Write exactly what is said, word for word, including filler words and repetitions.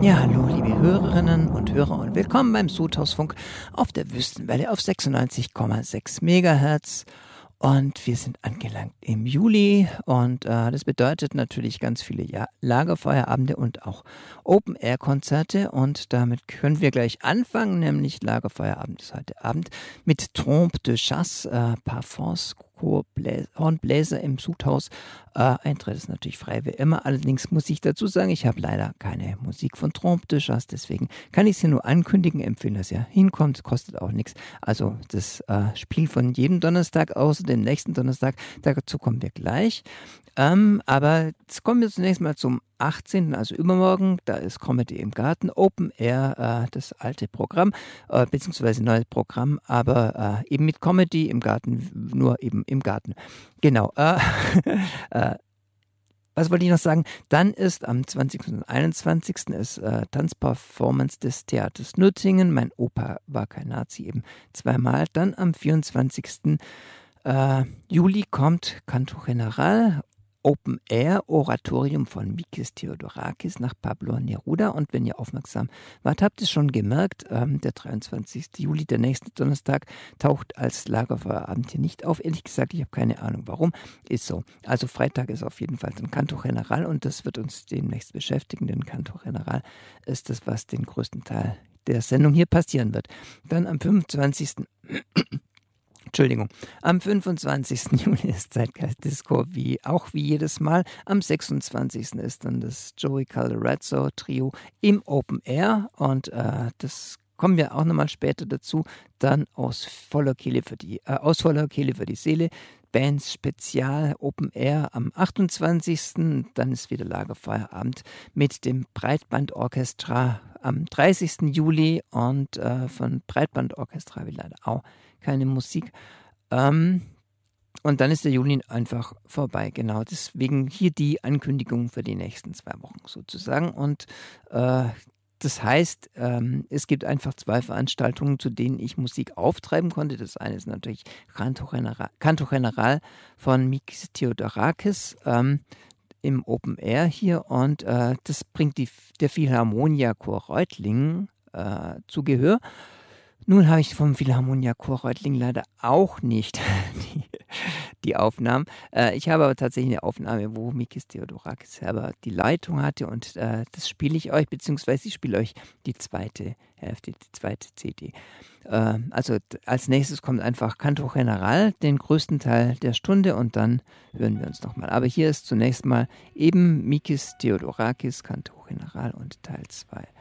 Ja, hallo, liebe Hörerinnen und Hörer und willkommen beim Sudhausfunk auf der Wüstenwelle auf sechsundneunzig Komma sechs Megahertz. Und wir sind angelangt im Juli und äh, das bedeutet natürlich ganz viele ja Lagerfeuerabende und auch Open-Air-Konzerte. Und damit können wir gleich anfangen, nämlich Lagerfeuerabend ist heute Abend mit Trompe de Chasse, äh, Parfums, Hornbläser im Sudhaus. Äh, Eintritt ist natürlich frei wie immer. Allerdings muss ich dazu sagen, ich habe leider keine Musik von Trompe de Chasse, deswegen kann ich es hier nur ankündigen, empfehlen, dass ihr hinkommt, kostet auch nichts. Also das äh, Spiel von jedem Donnerstag außer dem nächsten Donnerstag, dazu kommen wir gleich. Ähm, aber jetzt kommen wir zunächst mal zum achtzehnten, also übermorgen. Da ist Comedy im Garten, Open Air, äh, das alte Programm, äh, beziehungsweise neues Programm, aber äh, eben mit Comedy im Garten, nur eben im Garten. Genau. Äh, äh, was wollte ich noch sagen? Dann ist am zwanzigsten und einundzwanzigsten ist äh, Tanzperformance des Theaters Nürtingen. Mein Opa war kein Nazi, eben zweimal. Dann am vierundzwanzigsten Äh, Juli kommt Canto General, Open Air Oratorium von Mikis Theodorakis nach Pablo Neruda. Und wenn ihr aufmerksam wart, habt ihr schon gemerkt, ähm, der dreiundzwanzigsten Juli, der nächste Donnerstag, taucht als Lagerfeuerabend hier nicht auf. Ehrlich gesagt, ich habe keine Ahnung warum. Ist so. Also Freitag ist auf jeden Fall dann Canto General und das wird uns demnächst beschäftigen, denn Canto General ist das, was den größten Teil der Sendung hier passieren wird. Dann am fünfundzwanzigsten Entschuldigung, am fünfundzwanzigsten Juli ist Zeitgeist Disco, wie, auch wie jedes Mal. Am sechsundzwanzigsten ist dann das Joey Calderezzo Trio im Open Air und äh, das kommen wir auch nochmal später dazu. Dann aus voller Kehle für die, äh, aus voller Kehle für die Seele. Bands Spezial Open Air am achtundzwanzigsten Dann ist wieder Lagerfeuerabend mit dem Breitbandorchestra am dreißigsten Juli und äh, von Breitbandorchestra habe ich leider auch keine Musik. Ähm, und dann ist der Juli einfach vorbei. Genau, deswegen hier die Ankündigung für die nächsten zwei Wochen sozusagen. Und äh, das heißt, ähm, es gibt einfach zwei Veranstaltungen, zu denen ich Musik auftreiben konnte. Das eine ist natürlich Canto General, Canto General von Mikis Theodorakis ähm, im Open Air hier. Und äh, das bringt die, der Philharmonia Chor Reutlingen äh, zu Gehör. Nun habe ich vom Philharmonia Chor Reutlingen leider auch nicht die, die Aufnahmen. Äh, ich habe aber tatsächlich eine Aufnahme, wo Mikis Theodorakis selber die Leitung hatte und äh, das spiele ich euch, beziehungsweise ich spiele euch die zweite Hälfte, die zweite C D. Äh, also d- als nächstes kommt einfach Canto General, den größten Teil der Stunde und dann hören wir uns nochmal. Aber hier ist zunächst mal eben Mikis Theodorakis, Canto General und Teil zwei.